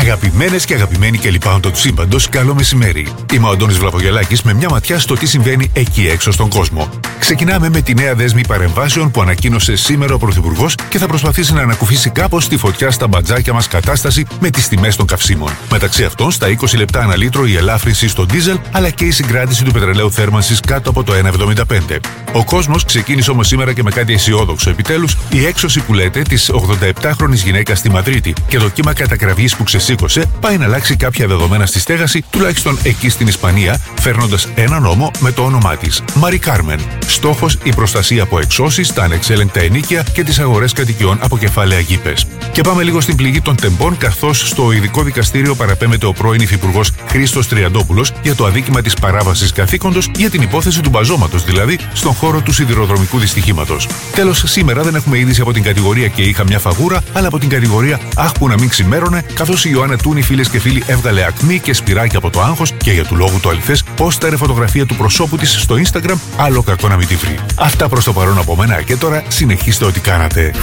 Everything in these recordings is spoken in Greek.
Αγαπημένες και αγαπημένοι και λοιπάοντο του σύμπαντος, καλό μεσημέρι. Είμαι ο Αντώνης Βλαβογιαλάκης με μια ματιά στο τι συμβαίνει εκεί έξω στον κόσμο. Ξεκινάμε με τη νέα δέσμη παρεμβάσεων που ανακοίνωσε σήμερα ο Πρωθυπουργός και θα προσπαθήσει να ανακουφίσει κάπως τη φωτιά στα μπατζάκια μας κατάσταση με τις τιμές των καυσίμων. Μεταξύ αυτών, στα 20 λεπτά ανά λίτρο η ελάφρυνση στο ντίζελ αλλά και η συγκράτηση του πετρελαίου θέρμανσης κάτω από το 1,75. Ο κόσμος ξεκίνησε όμως σήμερα και με κάτι αισιόδοξο. Επιτέλους, η έξωση που λέτε της 87χρονης γυναίκας στη Μαδρίτη και το κύμα κατακραυγής που ξεσήκωσε πάει να αλλάξει κάποια δεδομένα στη στέγαση, τουλάχιστον εκεί στην Ισπανία, φέρνοντας ένα νόμο με το όνομά της. Μαρι Κάρμεν. Στόχος η προστασία από εξώσεις, τα ανεξέλεγκτα ενίκια και τις αγορές κατοικιών από κεφάλαια γήπες. Και πάμε λίγο στην πληγή των τεμπών, καθώς στο ειδικό δικαστήριο παραπέμπεται ο πρώην υφυπουργός Χρήστος Τριαντόπουλος για το αδίκημα της παράβασης καθήκοντος για την υπόθεση του μπαζώματος, δηλαδή στον χώρο του σιδηροδρομικού δυστυχήματος. Τέλος, σήμερα δεν έχουμε είδηση από την κατηγορία και είχα μια φαγούρα, αλλά από την κατηγορία αχ που να μην ξημέρωνε, καθώς η Ιωάννα Τούνη, φίλες και φίλοι, έβγαλε ακμή και σπυράκι από το άγχος και για του λόγου του αληθές πόσταρε φωτογραφία του προσώπου της στο Instagram, άλλο κακό να μην τη βρει. Αυτά προς το παρόν από μένα και τώρα συνεχίστε ό,τι κάνατε.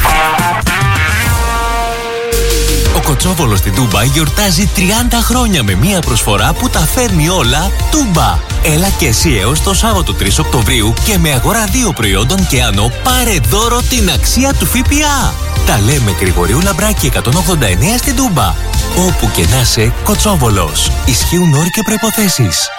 Ο Κοτσόβολος στην Τούμπα γιορτάζει 30 χρόνια με μια προσφορά που τα φέρνει όλα Τούμπα. Έλα και εσύ έως το Σάββατο 3 Οκτωβρίου και με αγορά 2 προϊόντων και άνω πάρε δώρο την αξία του ΦΠΑ. Τα λέμε Γρηγορίου Λαμπράκη 189 στην Τούμπα. Όπου και να είσαι, Κοτσόβολος. Ισχύουν όροι και προϋποθέσεις.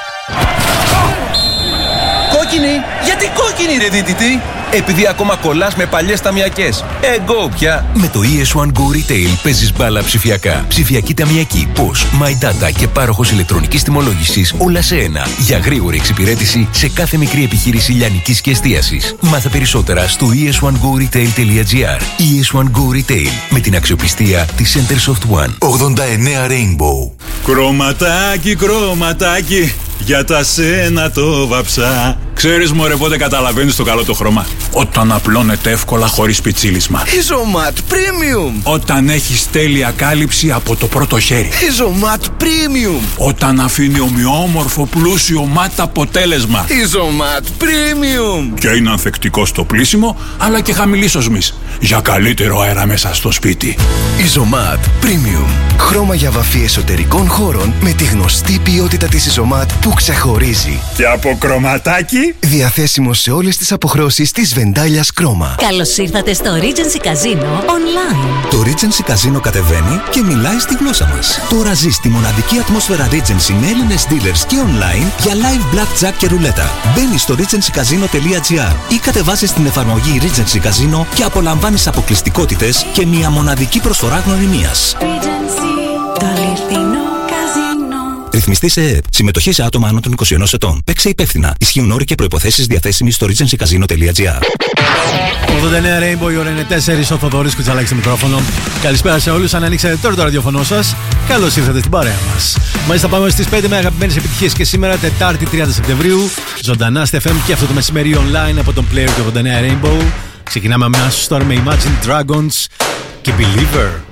Κόκκινη! Γιατί κόκκινη ρε δίτητη? Επειδή ακόμα κολλάς με παλιές ταμιακές. Εγώ πια. Με το ES1 Go Retail παίζεις μπάλα ψηφιακά. Ψηφιακή ταμιακή, POS, My Data και πάροχος ηλεκτρονικής τιμολόγησης όλα σε ένα. Για γρήγορη εξυπηρέτηση σε κάθε μικρή επιχείρηση λιανικής και εστίασης. Μάθε περισσότερα στο es1goretail.gr. ES1 Go Retail με την αξιοπιστία της Centersoft One. 89 Rainbow. Κρωματάκι, κρωματάκι, για τα σένα το βαψά. Ξέρεις μωρέ πότε καταλαβαίνεις το καλό το χρώμα? Όταν απλώνεται εύκολα χωρίς πιτσίλισμα. Ιζωμάτ Premium. Όταν έχεις τέλεια κάλυψη από το πρώτο χέρι. Ιζωμάτ Premium. Όταν αφήνει ομοιόμορφο πλούσιο μάτ αποτέλεσμα. Ιζωμάτ Premium. Και είναι ανθεκτικό στο πλύσιμο αλλά και χαμηλής οσμής, για καλύτερο αέρα μέσα στο σπίτι. Ιζωμάτ Premium. Χρώμα για βαφή εσωτερικών χώρων με τη γνωστή ποιότητα της Ιζωμάτ που ξεχωρίζει. Και από κρωματάκι. Διαθέσιμο σε όλες τις αποχρώσεις της Βεντάλιας Κρόμα. Καλώς ήρθατε στο Regency Casino Online. Το Regency Casino κατεβαίνει και μιλάει στη γλώσσα μας. Τώρα ζεις τη μοναδική ατμόσφαιρα Regency με Έλληνες dealers και online για live blackjack και ρουλέτα. Μπαίνεις στο regencycasino.gr ή κατεβάζεις την εφαρμογή Regency Casino και απολαμβάνεις αποκλειστικότητες και μια μοναδική προσφορά γνωριμίας. Regency, το αληθινό καζίνο. Ρυθμιστή σε ΕΕΠ. Συμμετοχή σε άτομα άνω των 21 ετών. Παίξε υπεύθυνα. Ισχύουν όροι και προϋποθέσεις διαθέσιμοι στο regencycasino.gr. 89 Rainbow, η ώρα είναι 4. Ο Θοδωρής Κουτσαλάκης στο μικρόφωνο. Καλησπέρα σε όλους. Αν ανοίξατε τώρα το ραδιοφωνό σας, καλώς ήρθατε στην παρέα μας. Μάλιστα, πάμε στις 5 με αγαπημένες επιτυχίες και σήμερα, Τετάρτη 30 Σεπτεμβρίου, ζωντανά στη FM και αυτό το μεσημέρι online από τον player του 89 Rainbow. Ξεκινάμε αμέσως τώρα με Imagine Dragons και Believer.